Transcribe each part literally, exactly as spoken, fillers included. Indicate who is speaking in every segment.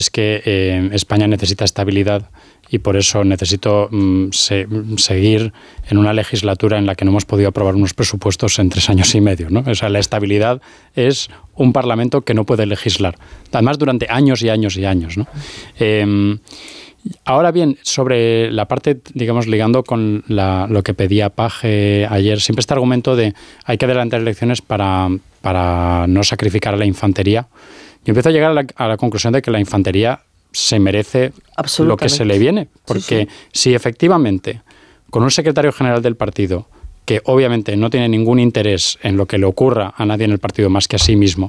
Speaker 1: es que eh, España necesita estabilidad y por eso necesito mm, se, seguir en una legislatura en la que no hemos podido aprobar unos presupuestos en tres años y medio, ¿no? O sea, la estabilidad es un Parlamento que no puede legislar, además durante años y años y años, ¿no? Eh, Ahora bien, sobre la parte, digamos, ligando con la, lo que pedía Paje ayer, siempre este argumento de hay que adelantar elecciones para, para no sacrificar a la infantería. Yo empiezo a llegar a la, a la conclusión de que la infantería se merece lo que se le viene, porque sí, sí. si efectivamente con un secretario general del partido que obviamente no tiene ningún interés en lo que le ocurra a nadie en el partido más que a sí mismo,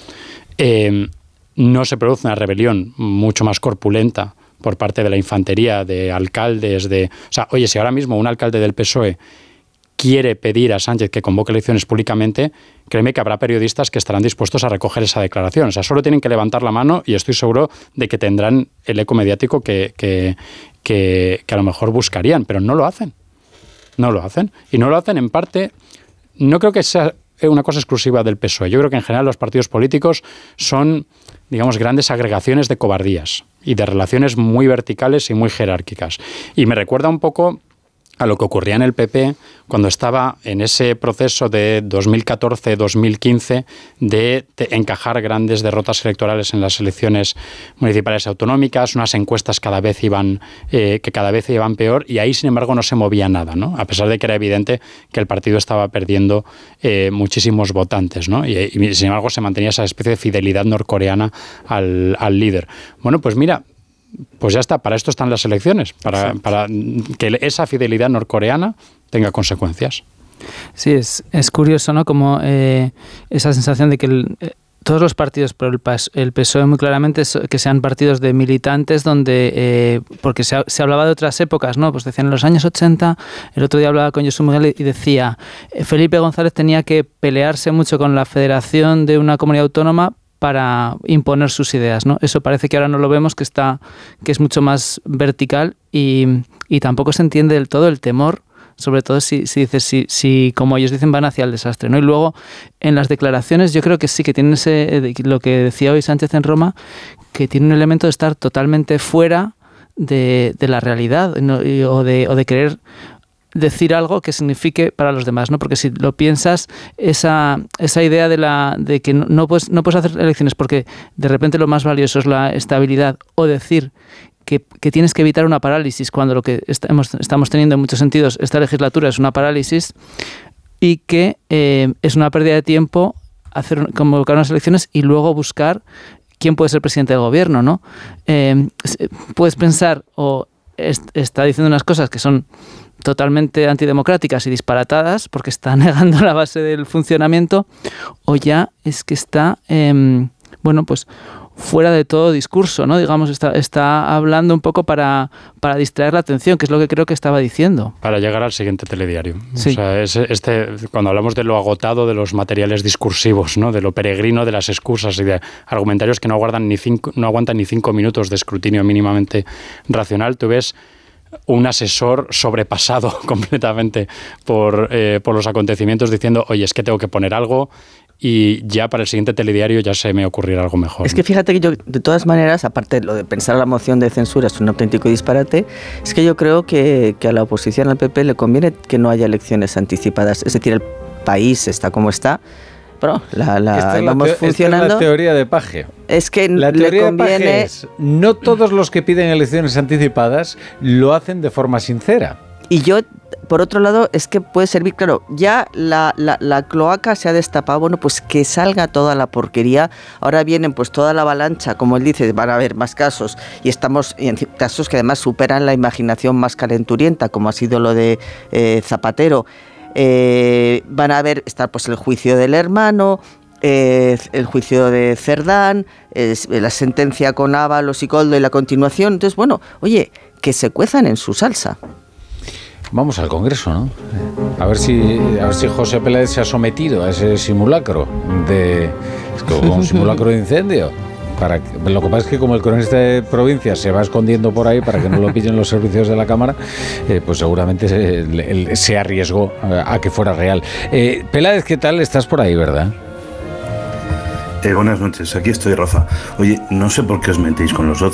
Speaker 1: eh, no se produce una rebelión mucho más corpulenta por parte de la infantería, de alcaldes, de... O sea, oye, si ahora mismo un alcalde del P S O E quiere pedir a Sánchez que convoque elecciones públicamente, créeme que habrá periodistas que estarán dispuestos a recoger esa declaración. O sea, solo tienen que levantar la mano y estoy seguro de que tendrán el eco mediático que, que, que, que a lo mejor buscarían, pero no lo hacen. No lo hacen. Y no lo hacen en parte... No creo que sea una cosa exclusiva del P S O E. Yo creo que en general los partidos políticos son, digamos, grandes agregaciones de cobardías y de relaciones muy verticales y muy jerárquicas. Y me recuerda un poco a lo que ocurría en el P P cuando estaba en ese proceso de dos mil catorce dos mil quince de, de encajar grandes derrotas electorales en las elecciones municipales y autonómicas, unas encuestas cada vez iban eh, que cada vez iban peor y ahí sin embargo no se movía nada, ¿no? A pesar de que era evidente que el partido estaba perdiendo eh, muchísimos votantes, ¿no? Y, y sin embargo se mantenía esa especie de fidelidad norcoreana al, al líder. Bueno, pues mira, pues ya está, para esto están las elecciones, para, sí. para que esa fidelidad norcoreana tenga consecuencias.
Speaker 2: Sí, es, es curioso, ¿no? Como eh, esa sensación de que el, eh, todos los partidos, pero el, el P S O E muy claramente es que sean partidos de militantes donde, eh, porque se, se hablaba de otras épocas, ¿no? Pues decían en los años ochenta, el otro día hablaba con Josu Miguel y decía, eh, Felipe González tenía que pelearse mucho con la federación de una comunidad autónoma para imponer sus ideas, ¿no? Eso parece que ahora no lo vemos, que está, que es mucho más vertical y, y tampoco se entiende del todo el temor, sobre todo si, si dices, si, si como ellos dicen van hacia el desastre, ¿no? Y luego en las declaraciones yo creo que sí que tienen ese, lo que decía hoy Sánchez en Roma, que tiene un elemento de estar totalmente fuera de, de la realidad, ¿no? y, o, de, o de querer decir algo que signifique para los demás, ¿no? Porque si lo piensas, esa, esa idea de la de que no, no puedes no puedes hacer elecciones porque de repente lo más valioso es la estabilidad, o decir que, que tienes que evitar una parálisis cuando lo que estamos, estamos teniendo en muchos sentidos esta legislatura es una parálisis, y que eh, es una pérdida de tiempo hacer convocar unas elecciones y luego buscar quién puede ser presidente del gobierno, ¿no? Eh, puedes pensar o est- está diciendo unas cosas que son totalmente antidemocráticas y disparatadas porque está negando la base del funcionamiento, o ya es que está, eh, bueno, pues fuera de todo discurso, ¿no? Digamos, está, está hablando un poco para, para distraer la atención, que es lo que creo que estaba diciendo.
Speaker 1: Para llegar al siguiente telediario.
Speaker 2: Sí.
Speaker 1: O sea, es este, cuando hablamos de lo agotado de los materiales discursivos, ¿no? De lo peregrino de las excusas y de argumentarios que no aguardan ni cinco, no aguantan ni cinco minutos de escrutinio mínimamente racional, tú ves un asesor sobrepasado completamente por, eh, por los acontecimientos diciendo, oye, es que tengo que poner algo y ya para el siguiente telediario ya se me ocurrirá algo mejor.
Speaker 3: Es que fíjate que yo, de todas maneras, aparte de lo de pensar la moción de censura es un auténtico disparate, es que yo creo que, que a la oposición, al P P, le conviene que no haya elecciones anticipadas. Es decir, el país está como está, pero la, la,
Speaker 4: esta
Speaker 3: vamos
Speaker 4: la te-
Speaker 3: funcionando.
Speaker 4: Esta es la teoría de Paje.
Speaker 3: Es que
Speaker 4: la
Speaker 3: le
Speaker 4: teoría
Speaker 3: conviene...
Speaker 4: de Paje es, no todos los que piden elecciones anticipadas lo hacen de forma sincera.
Speaker 3: Y yo, por otro lado, es que puede servir, claro, ya la, la, la cloaca se ha destapado, bueno, pues que salga toda la porquería. Ahora vienen pues toda la avalancha, como él dice, van a haber más casos, y estamos en casos que además superan la imaginación más calenturienta, como ha sido lo de eh, Zapatero. Eh, van a ver, está pues el juicio del hermano, eh, el juicio de Cerdán, eh, la sentencia con Ábalos y Koldo y la continuación. Entonces, bueno, oye, que se cuezan en su salsa.
Speaker 4: Vamos al Congreso, ¿no? A ver si, a ver si José Peláez se ha sometido a ese simulacro de, es como un simulacro de incendio. Para que, lo que pasa es que como el cronista de provincia se va escondiendo por ahí para que no lo pillen los servicios de la Cámara, eh, pues seguramente se, el, se arriesgó a, a que fuera real. Eh, Peláez, ¿qué tal? Estás por ahí, ¿verdad?
Speaker 5: Eh, buenas noches, aquí estoy, Rafa. Oye, no sé por qué os metéis con los otros.